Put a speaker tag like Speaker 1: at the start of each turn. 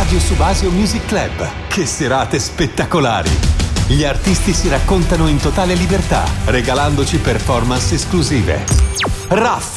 Speaker 1: Radio Subasio Music Club. Che serate spettacolari! Gli artisti si raccontano in totale libertà, regalandoci performance esclusive. Raff,